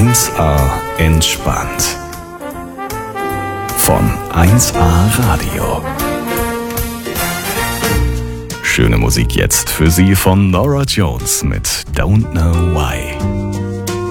1A entspannt. Von 1A Radio. Schöne Musik jetzt für Sie von Norah Jones mit Don't Know Why.